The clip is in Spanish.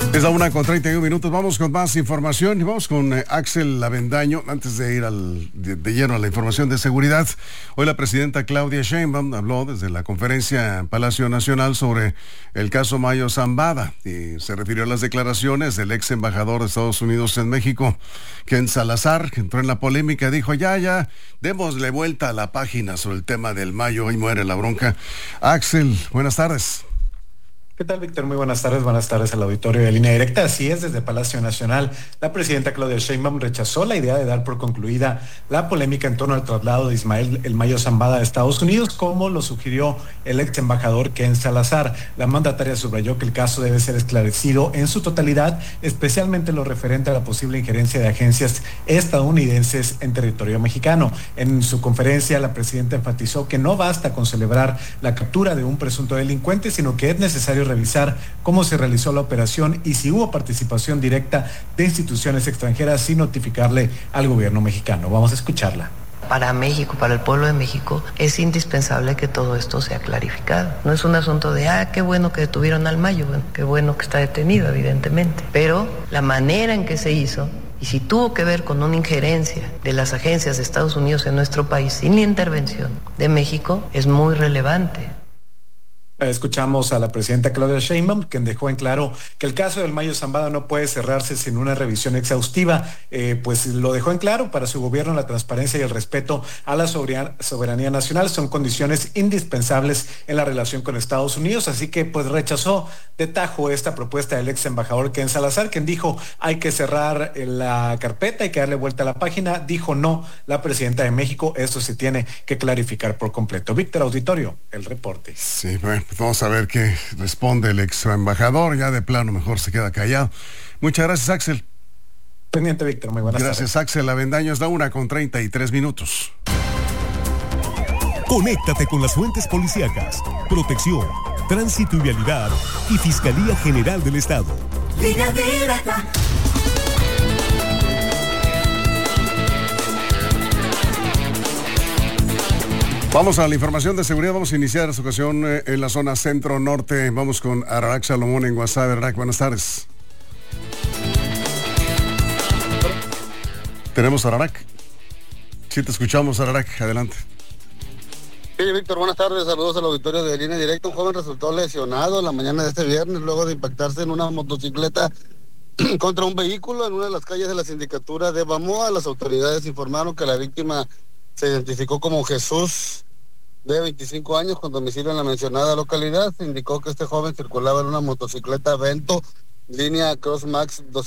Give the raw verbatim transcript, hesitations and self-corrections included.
Es la una con treinta y un minutos. Vamos con más información y vamos con eh, Axel Avendaño. Antes de ir al, de, de lleno a la información de seguridad, hoy la presidenta Claudia Sheinbaum habló desde la conferencia en Palacio Nacional sobre el caso Mayo Zambada y se refirió a las declaraciones del ex embajador de Estados Unidos en México, Ken Salazar, que entró en la polémica. Dijo, ya, ya, démosle vuelta a la página sobre el tema del Mayo. Hoy muere la bronca. Axel, buenas tardes. ¿Qué tal, Víctor? Muy buenas tardes, buenas tardes al auditorio de Línea Directa. Así es, desde Palacio Nacional, la presidenta Claudia Sheinbaum rechazó la idea de dar por concluida la polémica en torno al traslado de Ismael El Mayo Zambada a Estados Unidos, como lo sugirió el ex embajador Ken Salazar. La mandataria subrayó que el caso debe ser esclarecido en su totalidad, especialmente lo referente a la posible injerencia de agencias estadounidenses en territorio mexicano. En su conferencia, la presidenta enfatizó que no basta con celebrar la captura de un presunto delincuente, sino que es necesario revisar cómo se realizó la operación y si hubo participación directa de instituciones extranjeras sin notificarle al gobierno mexicano. Vamos a escucharla. Para México, para el pueblo de México, es indispensable que todo esto sea clarificado. No es un asunto de, ah, qué bueno que detuvieron al Mayo, bueno, qué bueno que está detenido, evidentemente. Pero la manera en que se hizo, y si tuvo que ver con una injerencia de las agencias de Estados Unidos en nuestro país sin la intervención de México, es muy relevante. Escuchamos a la presidenta Claudia Sheinbaum, quien dejó en claro que el caso del Mayo Zambada no puede cerrarse sin una revisión exhaustiva. Eh, pues lo dejó en claro, para su gobierno la transparencia y el respeto a la soberanía nacional son condiciones indispensables en la relación con Estados Unidos, así que pues rechazó de tajo esta propuesta del ex embajador Ken Salazar, quien dijo hay que cerrar la carpeta, hay que darle vuelta a la página. Dijo no la presidenta de México, esto se tiene que clarificar por completo. Víctor, auditorio, el reporte. Sí, bueno. Pues vamos a ver qué responde el ex embajador, ya de plano mejor se queda callado. Muchas gracias, Axel. Pendiente, Víctor, muy buenas Gracias, tardes. Axel Avendaño. Es la una con treinta y tres minutos. Conéctate con las fuentes policíacas, protección, tránsito y vialidad y Fiscalía General del Estado. Línea Directa. Vamos a la información de seguridad. Vamos a iniciar esta ocasión eh, en la zona centro-norte. Vamos con Ararak Salomón en Guasave. Ararak, buenas tardes. ¿Tenemos a Ararak? Sí, te escuchamos, Ararak. Adelante. Sí, Víctor, buenas tardes. Saludos al auditorio de Línea Directa. Un joven resultó lesionado la mañana de este viernes luego de impactarse en una motocicleta contra un vehículo en una de las calles de la sindicatura de Bamoa. Las autoridades informaron que la víctima se identificó como Jesús, de veinticinco años, con domicilio en la mencionada localidad. Se indicó que este joven circulaba en una motocicleta Vento, línea Cross Max doscientos